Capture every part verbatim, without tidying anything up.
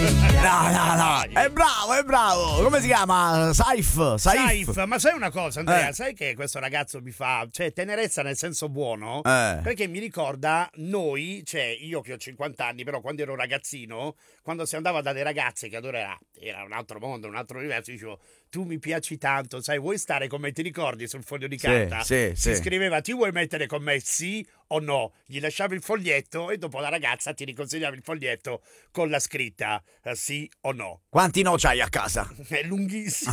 No, no, no, è bravo, è bravo. Come si chiama? Saif. Saif. Saif, ma sai una cosa, Andrea? Eh. Sai che questo ragazzo mi fa, cioè, tenerezza nel senso buono? Eh. Perché mi ricorda noi, cioè, io che ho cinquanta anni, però quando ero ragazzino, quando si andava da dei ragazzi, che allora era, era un altro mondo, un altro universo, dicevo, tu mi piaci tanto, sai, vuoi stare con me? Ti ricordi sul foglio di Sì, carta? sì, si sì. scriveva, ti vuoi mettere con me? Sì o no? Gli lasciavi il foglietto e dopo la ragazza ti riconsegnava il foglietto con la scritta eh, sì o no. Quanti no c'hai a casa? È lunghissimo.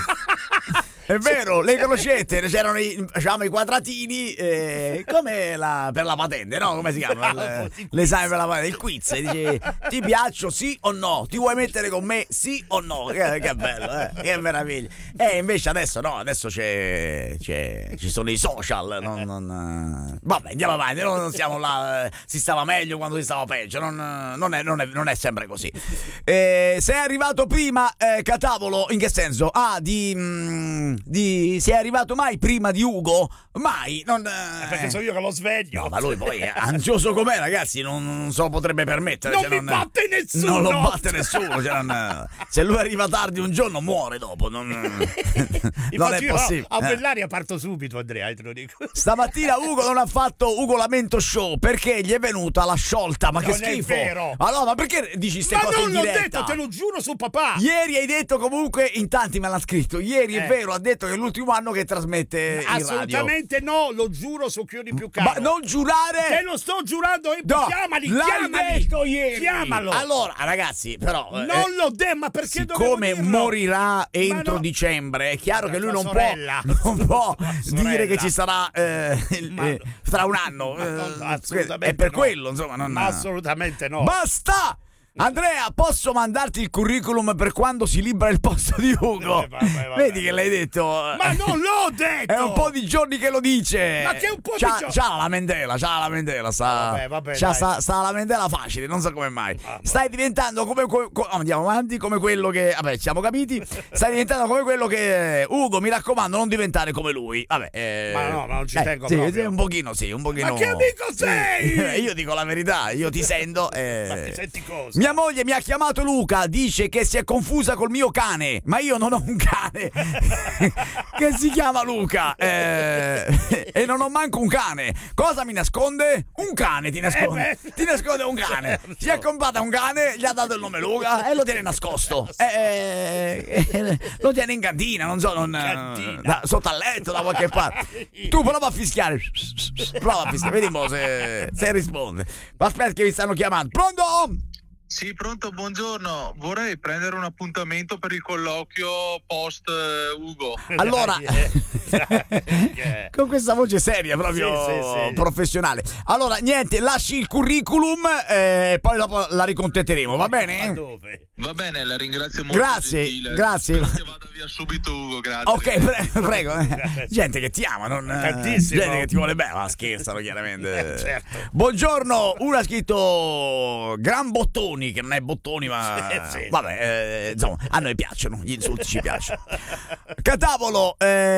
È vero, le crocette, c'erano i, diciamo, i quadratini eh, come la, per la patente, no? Come si chiama? Il- l'esame per la patente, il quiz. Dice, ti piaccio sì o no? Ti vuoi mettere con me sì o no? Che, che bello, eh? Che meraviglia. E invece adesso no, adesso c'è, c'è ci sono i social. Non, non, vabbè, andiamo avanti, non, non siamo là. eh, Si stava meglio quando si stava peggio. Non, non, è, non, è, non è sempre così. Eh, sei arrivato prima, eh, Catavolo, in che senso? Ah, di. mm, di sei arrivato mai prima di Ugo? Mai, non eh, Perché sono io che lo sveglio. no, ma lui poi è ansioso com'è, ragazzi, non, non se lo potrebbe permettere. Non cioè, mi batte nessuno! Non lo batte nessuno. Cioè, non- se lui arriva tardi un giorno muore dopo. Non, non Infatti è io possibile. a Eh. Bellaria parto subito, Andrea, eh, te lo dico. Stamattina Ugo non ha fatto Ugo Lamento Show perché gli è venuta la sciolta. Ma che Non è schifo! vero. Ma no, ma perché dici ste Ma cose non in l'ho diretta? detto, te lo giuro su papà. Ieri hai detto comunque, in tanti me l'hanno scritto. Ieri è Eh. vero, ha detto che è l'ultimo anno che trasmette in radio. Assolutamente no, lo giuro su chiodi più caro. Ma non giurare! Te lo sto giurando, eh, No, chiamali, l'hai chiamali. detto ieri. Chiamalo. Allora, ragazzi, però eh, Non lo de, ma perché dovevo siccome dirlo? morirà entro no. dicembre, è chiaro La che lui tua non sorella. può, non può La dire sorella. che ci sarà eh, il- Ma- eh, fra un anno. Ma no, eh, assolutamente è per no. quello, insomma. Non, Ma assolutamente no. Basta! Andrea, posso mandarti il curriculum per quando si libera il posto di Ugo? Eh, vabbè, vabbè. Vedi che l'hai detto? Ma non l'ho detto! È un po' di giorni che lo dice. Ma che un po' di c'ha, giorni? C'ha la lamentela, c'ha la lamentela. Sta, Vabbè, vabbè, c'ha dai. sta, sta la lamentela facile, non so come mai. Ah, no. Stai diventando come. co- co- andiamo avanti, come quello che. Vabbè, ci siamo capiti. Stai diventando come quello che. Ugo, mi raccomando, non diventare come lui. Vabbè. eh, Ma no, ma non ci eh, tengo sì, proprio. sì, un pochino, sì, un pochino. Ma che amico sei? Io dico la verità, io ti sento. eh. Ma ti senti cosa? Mia moglie mi ha chiamato Luca, dice che si è confusa col mio cane, ma io non ho un cane che si chiama Luca eh, e non ho manco un cane. Cosa mi nasconde? Un cane ti nasconde. Eh beh. Ti nasconde un cane. Certo. Si è comprato un cane, gli ha dato il nome Luca e lo tiene nascosto. Eh, eh, lo tiene in cantina, non so, non, Cantina. da- sotto al letto da qualche parte. Tu prova a fischiare. Prova a fischiare, vedi mo se, se risponde. Ma aspetta che mi stanno chiamando. Pronto? Sì, pronto, buongiorno. Vorrei prendere un appuntamento per il colloquio post eh, Ugo. Allora, Eh. con questa voce seria, proprio Sì, sì, sì. professionale. Allora, niente, lasci il curriculum e poi dopo la ricontatteremo, va Ma bene? dove? Va bene, la ringrazio molto. Grazie, gentile. grazie. Spero che vada via subito Ugo, grazie. Ok, pre- prego. eh. Gente che ti ama, non eh, Tantissimo. gente che ti vuole bene, ma scherzano chiaramente. Eh, certo. Buongiorno, uno ha scritto Gran Bottoni, che non è Bottoni, ma Sì, sì. vabbè, eh, insomma, a noi piacciono, gli insulti ci piacciono. Catavolo,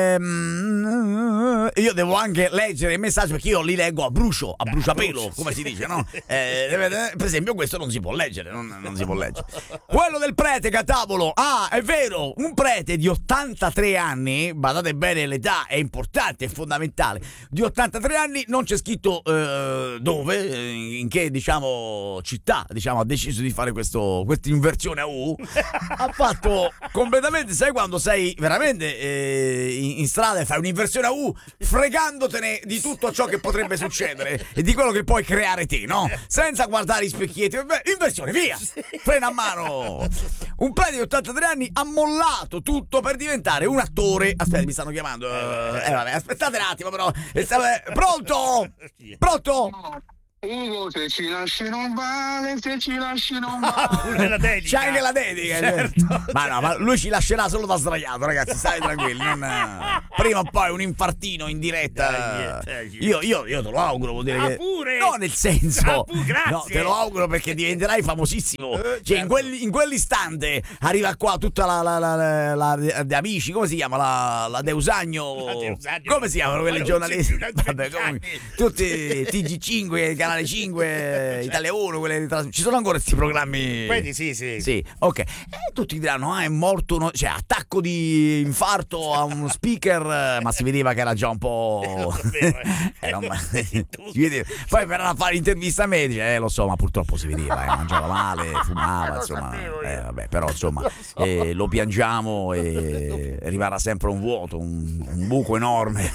ehm, io devo anche leggere i messaggi perché io li leggo a brucio, a bruciapelo, come si dice, no? Eh, per esempio questo non si può leggere, non, non si può leggere. Quello del prete, Catavolo, ah, è vero, un prete di ottantatré anni, badate bene, l'età è importante, è fondamentale, di ottantatré anni, non c'è scritto eh, dove, eh, in che, diciamo, città, diciamo, ha deciso di fare questo, questa inversione a U, ha fatto completamente, sai quando sei veramente eh, in, in strada e fai un'inversione a U, fregandotene di tutto ciò che potrebbe succedere e di quello che puoi creare te, no? Senza guardare i specchietti, beh, inversione, via, frena a mano. Un prete di ottantatré anni ha mollato tutto per diventare un attore. Aspetta, mi stanno chiamando. Eh, vabbè, aspettate un attimo, però. Eh, Pronto? Pronto? Ugo, se ci lasci non vale, se ci lasci non Pure vale. la dedica. C'è anche la dedica. Certo. Ma no, ma lui ci lascerà solo da sdraiato, ragazzi, stai tranquilli. Non, prima o poi un infartino in diretta. Dai, dai. Io, io, io te lo auguro, vuol dire Ah, che. pure? No, nel senso. Ah, pu- grazie. No, te lo auguro perché diventerai famosissimo. Eh, Cioè, in, certo. quel- in quell'istante arriva qua tutta la, la, la, la, la- di amici, come si chiama? La, la Deusagno. La Deusagno. Come si chiamano Ma quelle non giornalisti? c'è più da Vabbè, vent'anni. comunque, tutti T G cinque, Canale Canale cinque, Italia uno, quelle di tras- ci sono ancora questi programmi? Quindi sì, sì. Sì, ok. E tutti diranno, ah, è morto, uno... cioè attacco di infarto a uno speaker, ma si vedeva che era già un po'... era un... si vedeva. Poi verranno a fare intervista medica, eh, lo so, ma purtroppo si vedeva, eh, mangiava male, fumava, insomma, eh, vabbè, però insomma eh, lo piangiamo e rimarrà sempre un vuoto, un, un buco enorme.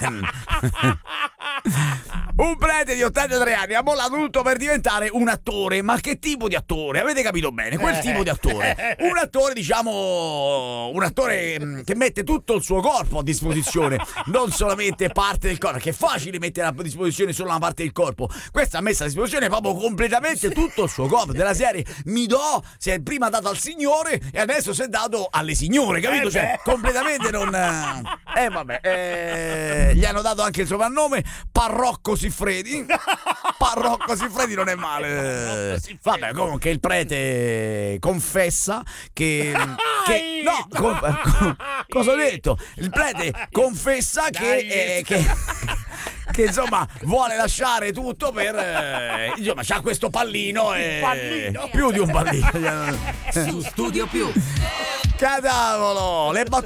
Un prete di ottantatré anni ha mollato tutto per diventare un attore. Ma che tipo di attore? Avete capito bene? Quel tipo di attore. Un attore, diciamo, un attore mh, che mette tutto il suo corpo a disposizione, non solamente parte del corpo, perché è facile mettere a disposizione solo una parte del corpo. Questa ha messo a disposizione proprio completamente tutto il suo corpo. Della serie mi do, si è prima dato al signore e adesso si è dato alle signore, capito? Cioè, completamente non... Eh vabbè, eh, gli hanno dato anche il soprannome Parrocco Siffredi. Parrocco Siffredi non è male. Vabbè, comunque il prete confessa che, che no, com, cosa ho detto? Il prete confessa che, eh, che che insomma vuole lasciare tutto per eh, insomma c'ha questo pallino e pallino. più di un pallino Su Studio Più. Cadavolo, le battute